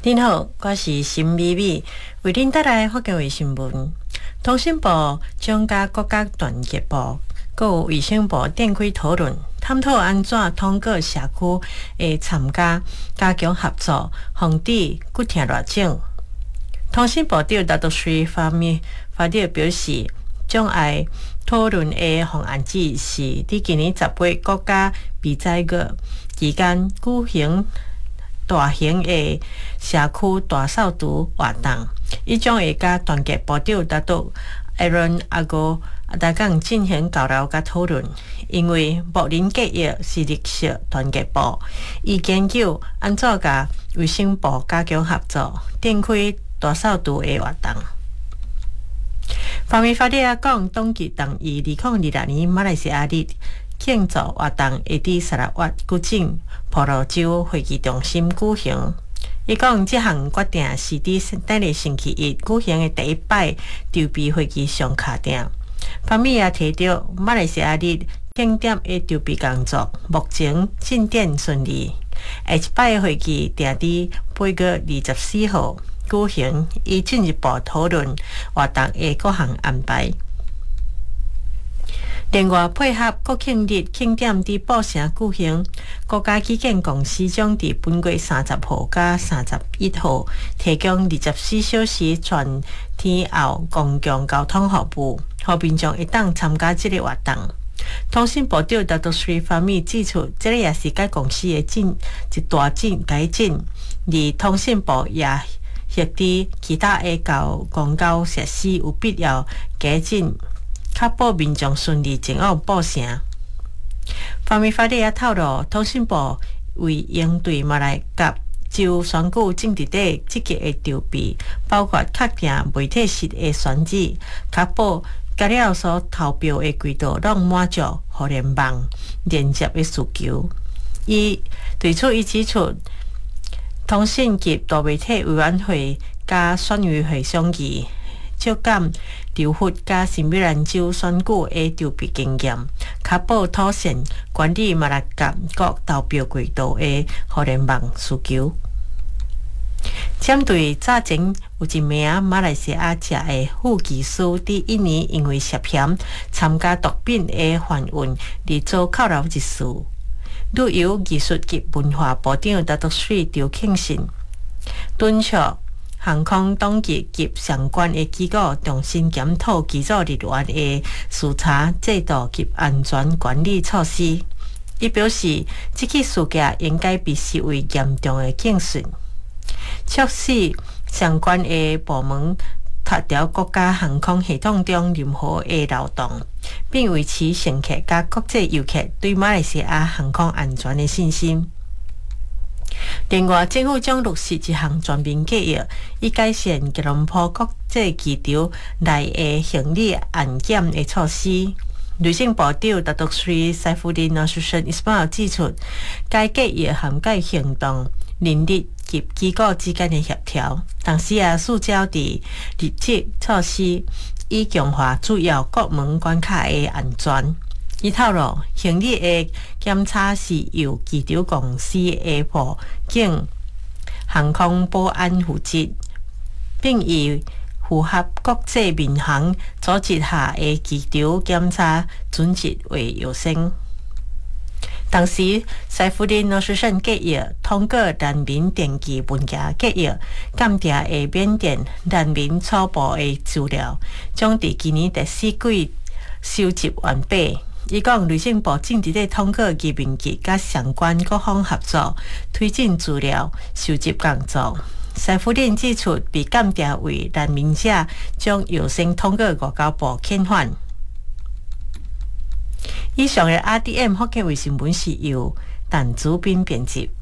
您好，我是沈美美，为您带来福建卫新闻。通信部将甲国家团结部、各有卫生部展开讨论，探讨安怎通过社区的参加，加强合作，防止骨痛热症。通信部长达都水发表表示，将来讨论的方案指是伫今年10月国家比赛月期间举行大型的社区大扫除活动，伊将会甲团结部长达到Aaron 大港进行交流甲讨论，因为木林计划是绿色团结部，伊研究安怎甲卫生部加强合作，展开大扫除的活动。方面法律讲，当局同意2026年马来西亚日庆祝活动会伫沙拉越古晋婆罗洲会议中心举行。伊讲，这项决定是伫等个星期一举行的第一摆筹备会议上敲定。方面也提到，马来西亚日庆典的筹备工作目前进展顺利。下一摆会议定伫8月24号举行，以进一步讨论活动的各项安排。另外，配合国庆日庆典伫布城举行，国家基建公司将伫本月30号甲31号提供24小时全天候公共交通服务，互民众会当参加这个活动。通信部长达都水方面指出，这个也是该公司的一大改进，而通信部也协助其他的公交设施有必要改进，确保民众顺利前往布城。方面法律也透露，通讯部为应对马来甲州选举正伫咧积极的筹备，包括确定媒体室的选址，确保甲了所投票的轨道拢满足互联网连接的需求。对此，伊指出，通讯及大媒体委员会甲选委会商议，借鉴州府甲新美兰州选举的筹备经验，确保妥善管理马来甲各投票轨道的互联网需求。针对早前有一名马来西亚籍的副技师，伫1年因为涉嫌参加毒品的贩运而遭扣留一事，旅游艺术及文化部长达都水周庆信敦促航空当局及相关的机构重新检讨机组人员的视察制度及安全管理措施。伊表示，这起事件应该被视为严重的警讯，促使相关的部门脱掉国家航空系统中任何的漏洞，并维持乘客甲国际游客对马来西亚航空安全的信心。另外，政府将落实一项全面计划，以改善吉隆坡国际机场内的行李安检的措施。内政部长达都水塞夫林纳苏申伊斯马尔指出，该计划涵盖行动、人力及机构之间的协调，同时也聚焦伫立即措施，以强化主要国门关卡的安全。伊透露，行李的检查是由机场公司的附近航空保安负责，并以符合国际民航组织下的机场检查准则为优先。同时，塞夫林诺斯省计划通过人民电气文件计划，检查的缅甸人民初步的资料，将伫今年第4季收集完毕。伊讲，内政部正伫咧通过移民局甲相关各方合作，推进资料收集工作。塞夫林指出，被检查为难民者将优先通过外交部遣返。以上的 RDM 福建卫新闻是由陈祖斌编辑。